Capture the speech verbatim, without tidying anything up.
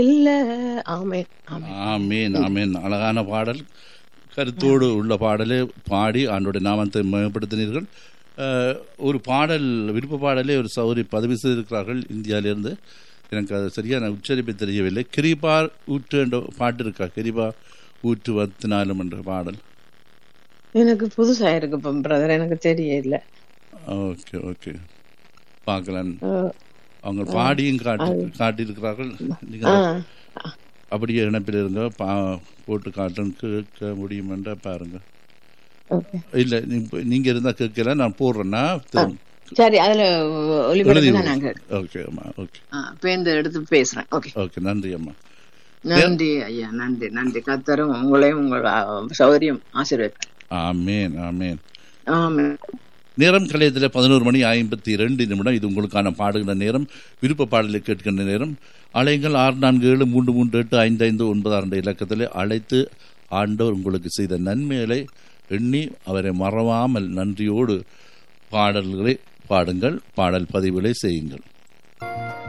இல்ல. ஆமென் ஆமென். ஆமீன் ஆமீன். அழகான பாடல், கருத்தோடு உள்ள பாடலை பாடி ஆண்டோடைய நாமத்தை மேம்படுத்தினீர்கள். அஹ், ஒரு பாடல், விருப்ப பாடலே ஒரு சௌரி பதவி செய்திருக்கிறார்கள் இந்தியாவிலிருந்து. எனக்கு அது சரியான உச்சரிப்பு தெரியவில்லை. கிரிபா ஊற்று என்ற பாட்டு இருக்கா? கிரிபா ஊற்று வத்தினாலும் என்ற பாடல். எனக்கு புதுசா இருக்கு பிரதர், எனக்கு தெரியல. ஓகே ஓகே, பார்க்கலாம். அஹ், அவங்க அஹ், பாடியும் காட்டி அது- காட்டியிருக்கிறார்கள். ஆ, நீங்கள் அப்படியே இணைப்பில் இருங்க, பா போட்டு காட்டுன்னு கேட்க முடியும் என்ற பாருங்க. ஓகே. இல்லை, நீங்க இருந்தால் கேட்கல, நான் போடுறேன்னா ஆ, சரி, அதுல எழுதி ஒளிபரப்புனா நாங்க ஓகே அம்மா. ஓகே பேருந்து எடுத்து பேசுறேன். ஓகே. ஓகே, நன்றி அம்மா. நன்றி ஐயா, நன்றி நன்றி. கத்தரும் உங்களையும் உங்கள் சௌகரியம் ஆசீர்வதிப்பார். ஆமேன் ஆமேன். ஆமென். நேரம் கலையத்தில் பதினோரு மணி ஐம்பத்தி ரெண்டு நிமிடம். இது உங்களுக்கான பாடுகின்ற நேரம், விருப்ப பாடலை கேட்கின்ற நேரம். அலைகள் ஆறு நான்கு ஏழு மூன்று மூன்று எட்டு ஐந்து ஐந்து ஒன்பது ஆறு இலக்கத்தில் அழைத்து ஆண்டவர் உங்களுக்கு செய்த நன்மைகளை எண்ணி அவரை மறவாமல் நன்றியோடு பாடல்களை பாடுங்கள், பாடல் பதிவுகளை செய்யுங்கள்.